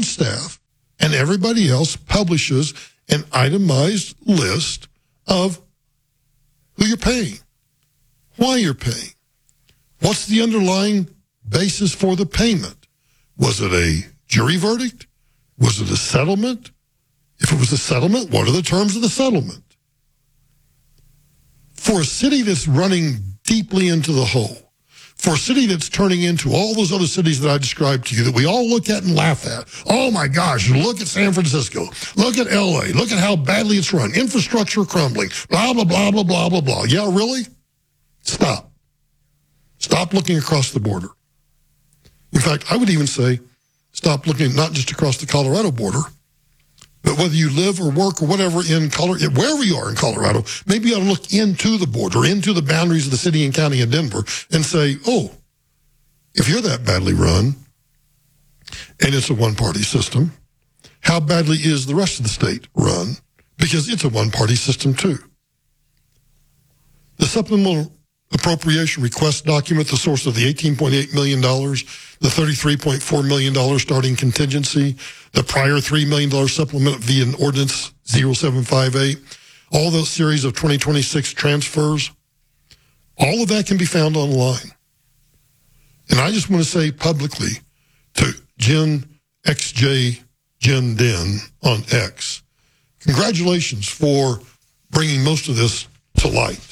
staff and everybody else publishes an itemized list of who you're paying, why you're paying, what's the underlying basis for the payment. Was it a jury verdict? Was it a settlement? If it was a settlement, what are the terms of the settlement? For a city that's running deeply into the hole, for a city that's turning into all those other cities that I described to you that we all look at and laugh at. Oh my gosh, look at San Francisco. Look at LA. Look at how badly it's run. Infrastructure crumbling. Blah, blah, blah, blah, blah, blah, blah. Yeah, really? Stop. Stop looking across the border. In fact, I would even say stop looking not just across the Colorado border, but whether you live or work or whatever in Colorado, wherever you are in Colorado, maybe you ought to look into the border, into the boundaries of the city and county of Denver and say, oh, if you're that badly run and it's a one-party system, how badly is the rest of the state run? Because it's a one-party system too. The supplemental appropriation request document, the source of the $18.8 million, the $33.4 million starting contingency, the prior $3 million supplement via an ordinance 0758, all those series of 2026 transfers, all of that can be found online. And I just want to say publicly to Jen Den on X, congratulations for bringing most of this to light.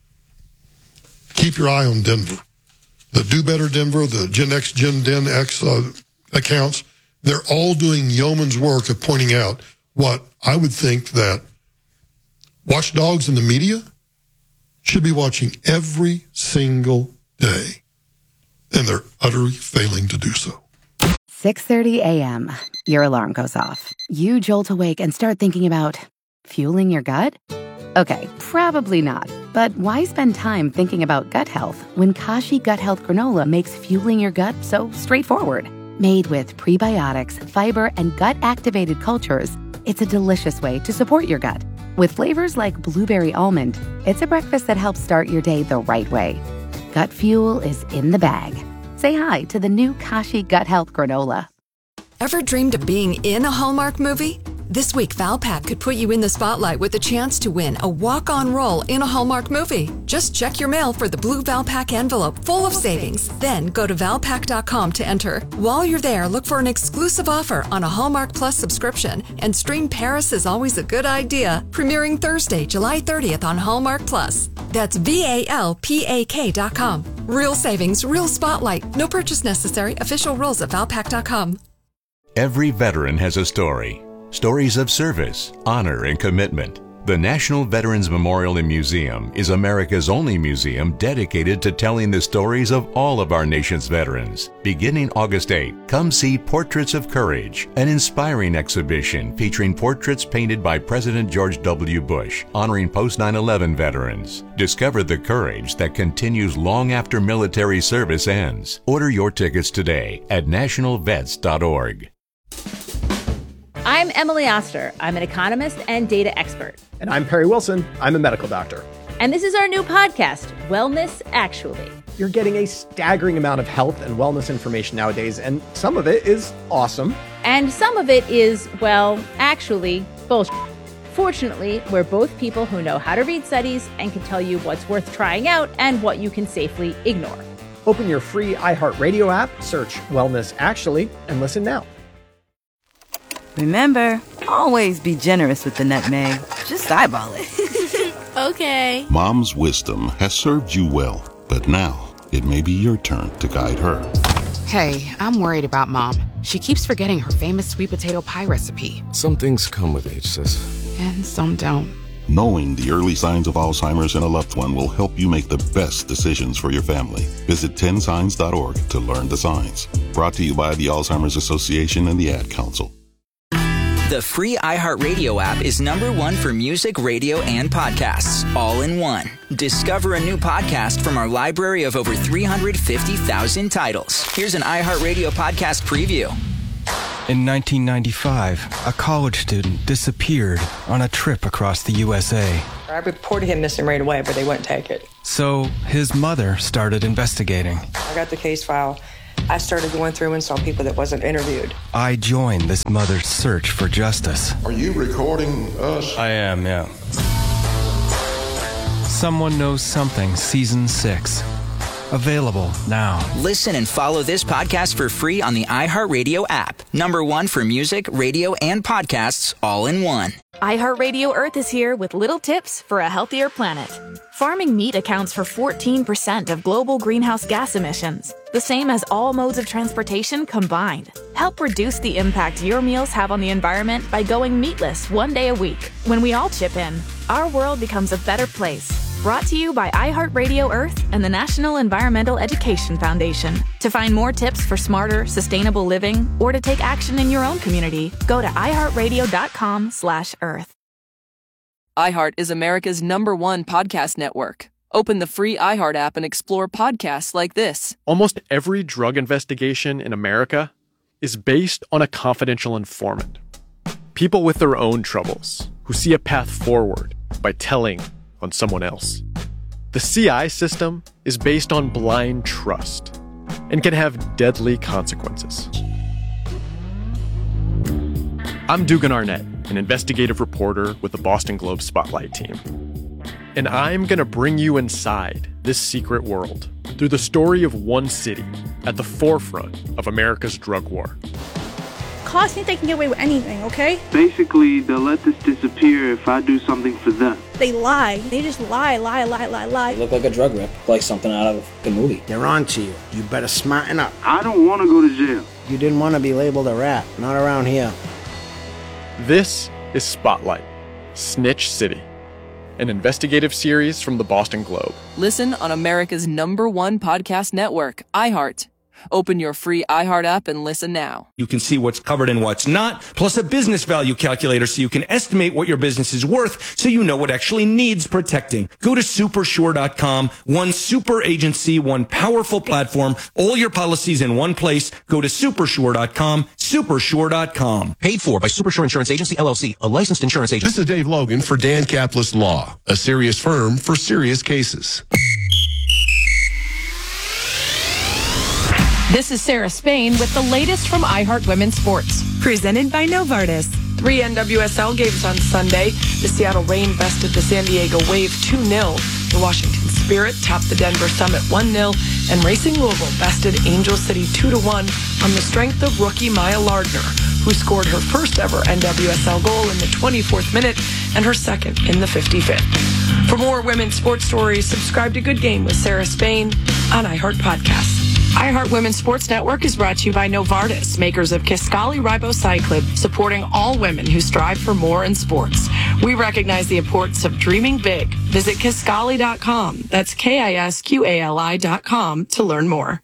Keep your eye on Denver. The Do Better Denver, the Gen Den X accounts, they're all doing yeoman's work of pointing out what I would think that watchdogs in the media should be watching every single day. And they're utterly failing to do so. 6:30 a.m. Your alarm goes off. You jolt awake and start thinking about fueling your gut? Okay, probably not. But why spend time thinking about gut health when Kashi Gut Health Granola makes fueling your gut so straightforward? Made with prebiotics, fiber, and gut-activated cultures, it's a delicious way to support your gut. With flavors like blueberry almond, it's a breakfast that helps start your day the right way. Gut fuel is in the bag. Say hi to the new Kashi Gut Health Granola. Ever dreamed of being in a Hallmark movie? This week, Valpak could put you in the spotlight with a chance to win a walk-on role in a Hallmark movie. Just check your mail for the blue Valpak envelope full of savings. Then go to Valpak.com to enter. While you're there, look for an exclusive offer on a Hallmark Plus subscription and stream Paris is Always a Good Idea, premiering Thursday, July 30th on Hallmark Plus. That's VALPAK.com. Real savings, real spotlight. No purchase necessary. Official rules at Valpak.com. Every veteran has a story. Stories of service, honor, and commitment. The National Veterans Memorial and Museum is America's only museum dedicated to telling the stories of all of our nation's veterans. Beginning August 8, come see Portraits of Courage, an inspiring exhibition featuring portraits painted by President George W. Bush, honoring post-9/11 veterans. Discover the courage that continues long after military service ends. Order your tickets today at nationalvets.org. I'm Emily Oster. I'm an economist and data expert. And I'm Perry Wilson. I'm a medical doctor. And this is our new podcast, Wellness Actually. You're getting a staggering amount of health and wellness information nowadays, and some of it is awesome. And some of it is, well, actually, bullshit. Fortunately, we're both people who know how to read studies and can tell you what's worth trying out and what you can safely ignore. Open your free iHeartRadio app, search Wellness Actually, and listen now. Remember, always be generous with the nutmeg. Just eyeball it. Okay. Mom's wisdom has served you well, but now it may be your turn to guide her. Hey, I'm worried about Mom. She keeps forgetting her famous sweet potato pie recipe. Some things come with age, sis. And some don't. Knowing the early signs of Alzheimer's in a loved one will help you make the best decisions for your family. Visit 10signs.org to learn the signs. Brought to you by the Alzheimer's Association and the Ad Council. The free iHeartRadio app is #1 for music, radio, and podcasts, all in one. Discover a new podcast from our library of over 350,000 titles. Here's an iHeartRadio podcast preview. In 1995, a college student disappeared on a trip across the USA. I reported him missing right away, but they wouldn't take it. So his mother started investigating. I got the case file, I started going through and saw people that wasn't interviewed. I joined this mother's search for justice. Are you recording us? I am, yeah. Someone Knows Something, Season 6. Available now. Listen and follow this podcast for free on the iHeartRadio app. #1 for music, radio, and podcasts all in one. iHeartRadio Earth is here with little tips for a healthier planet. Farming meat accounts for 14% of global greenhouse gas emissions, the same as all modes of transportation combined. Help reduce the impact your meals have on the environment by going meatless 1 day a week. When we all chip in, our world becomes a better place. Brought to you by iHeartRadio Earth and the National Environmental Education Foundation. To find more tips for smarter, sustainable living, or to take action in your own community, go to iHeartRadio.com/Earth. iHeart is America's #1 podcast network. Open the free iHeart app and explore podcasts like this. Almost every drug investigation in America is based on a confidential informant. People with their own troubles who see a path forward by telling on someone else. The CI system is based on blind trust and can have deadly consequences. I'm Dugan Arnett, an investigative reporter with the Boston Globe Spotlight team. And I'm going to bring you inside this secret world through the story of one city at the forefront of America's drug war. Cops think they can get away with anything, okay? Basically, they'll let this disappear if I do something for them. They lie. They just lie. They look like a drug rip, like something out of a movie. They're on to you. You better smarten up. I don't want to go to jail. You didn't want to be labeled a rat. Not around here. This is Spotlight, Snitch City, an investigative series from the Boston Globe. Listen on America's #1 podcast network, iHeart. Open your free iHeart app and listen now. You can see what's covered and what's not, plus a business value calculator so you can estimate what your business is worth so you know what actually needs protecting. Go to Supersure.com. One super agency, one powerful platform, all your policies in one place. Go to Supersure.com, Supersure.com. Paid for by Supersure Insurance Agency, LLC, a licensed insurance agent. This is Dave Logan for Dan Caplis Law, a serious firm for serious cases. This is Sarah Spain with the latest from iHeart Women's Sports. Presented by Novartis. 3 NWSL games on Sunday. The Seattle Reign bested the San Diego Wave 2-0. The Washington Spirit topped the Denver Summit 1-0. And Racing Louisville bested Angel City 2-1 on the strength of rookie Maya Lardner, who scored her first ever NWSL goal in the 24th minute and her second in the 55th. For more women's sports stories, subscribe to Good Game with Sarah Spain on iHeart Podcasts. iHeart Women's Sports Network is brought to you by Novartis, makers of Kisqali Ribociclib, supporting all women who strive for more in sports. We recognize the importance of dreaming big. Visit Kisqali.com. That's KISQALI.com to learn more.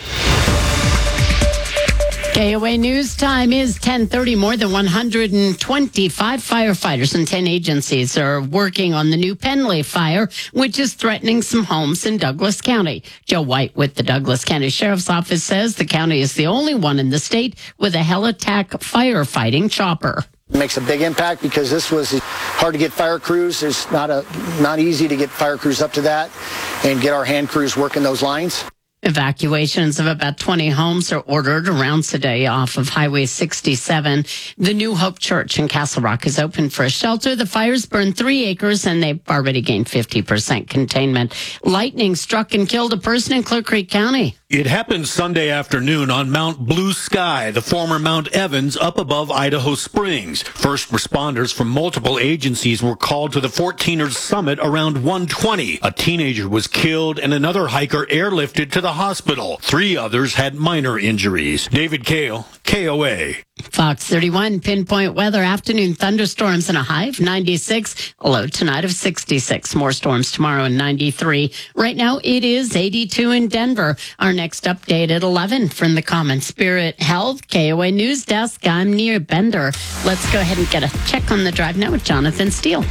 KOA News time is 10:30. More than 125 firefighters and 10 agencies are working on the new Penley fire, which is threatening some homes in Douglas County. Joe White with the Douglas County Sheriff's Office says the county is the only one in the state with a Heli-Tac firefighting chopper. It makes a big impact because this was hard to get fire crews. It's not easy to get fire crews up to that and get our hand crews working those lines. Evacuations of about 20 homes are ordered around today off of Highway 67. The New Hope Church in Castle Rock is open for a shelter. The fires burned 3 acres and they've already gained 50% containment. Lightning struck and killed a person in Clear Creek County. It happened Sunday afternoon on Mount Blue Sky, the former Mount Evans, up above Idaho Springs. First responders from multiple agencies were called to the 14ers summit around 1:20. A teenager was killed and another hiker airlifted to the hospital. 3 others had minor injuries. David Kale, KOA. Fox 31 pinpoint weather, afternoon thunderstorms and a high of 96, a low tonight of 66. More storms tomorrow and 93. Right now it is 82 in Denver. Our next update at 11 from the Common Spirit Health KOA News Desk. I'm Nia Bender. Let's go ahead and get a check on the drive now with Jonathan Steele.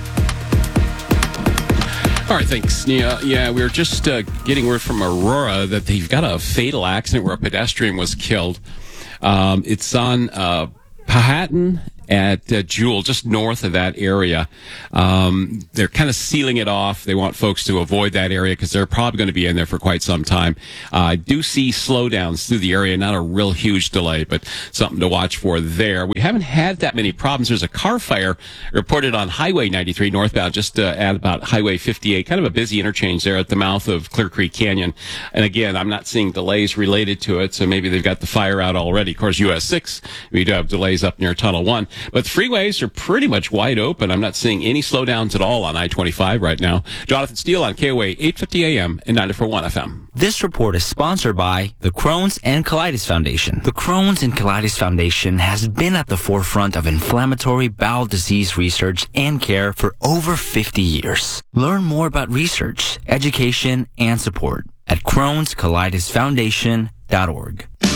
All right, thanks, Nia. Yeah, we were just getting word from Aurora that they've got a fatal accident where a pedestrian was killed. It's on Powhatan at Jewel, just north of that area. They're kind of sealing it off. They want folks to avoid that area because they're probably going to be in there for quite some time. I do see slowdowns through the area, not a real huge delay, but something to watch for there. We haven't had that many problems. There's a car fire reported on Highway 93 northbound, just at about Highway 58, kind of a busy interchange there at the mouth of Clear Creek Canyon. And again, I'm not seeing delays related to it, so maybe they've got the fire out already. Of course, US 6, we do have delays up near Tunnel 1. But the freeways are pretty much wide open. I'm not seeing any slowdowns at all on I-25 right now. Jonathan Steele on KOA 850 AM and 94.1 FM. This report is sponsored by the Crohn's and Colitis Foundation. The Crohn's and Colitis Foundation has been at the forefront of inflammatory bowel disease research and care for over 50 years. Learn more about research, education, and support at Crohn'sColitisFoundation.org.